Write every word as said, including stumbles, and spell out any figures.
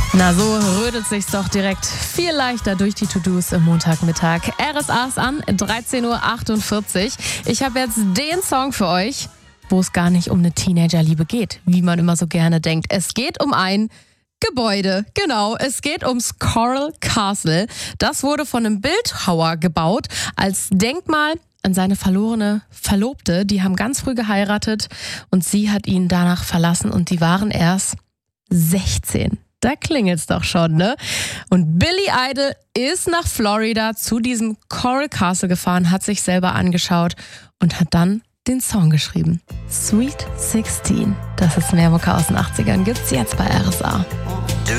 Na, so rödelt sich's doch direkt viel leichter durch die To-Dos im Montagmittag. R S A ist an, dreizehn Uhr achtundvierzig. Ich habe jetzt den Song für euch, wo es gar nicht um eine Teenagerliebe geht, wie man immer so gerne denkt. Es geht um ein Gebäude, genau. Es geht ums Coral Castle. Das wurde von einem Bildhauer gebaut als Denkmal an seine verlorene Verlobte. Die haben ganz früh geheiratet und sie hat ihn danach verlassen und die waren erst sechzehn. Da klingelt's doch schon, ne? Und Billy Idol ist nach Florida zu diesem Coral Castle gefahren, hat sich selber angeschaut und hat dann den Song geschrieben. Sweet sixteen, das ist mehr Mucke aus den achtzigern, gibt's jetzt bei R S A.